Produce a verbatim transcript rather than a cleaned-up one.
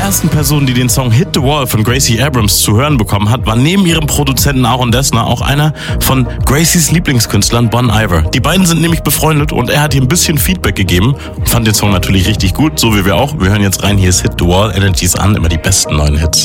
ersten Personen, die den Song Hit the Wall von Gracie Abrams zu hören bekommen hat, war neben ihrem Produzenten Aaron Dessner auch einer von Gracies Lieblingskünstlern, Bon Iver. Die beiden sind nämlich befreundet und er hat ihr ein bisschen Feedback gegeben und fand den Song natürlich richtig gut, so wie wir auch. Wir hören jetzt rein, hier ist Hit the Wall, Energies an, immer die besten neuen Hits.